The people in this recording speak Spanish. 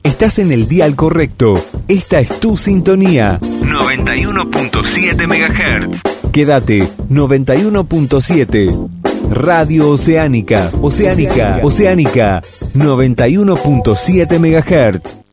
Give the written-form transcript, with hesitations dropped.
Estás en el dial correcto. Esta es tu sintonía. 91.7 MHz. Quédate, 91.7. Radio Oceánica. Oceánica. 91.7 MHz.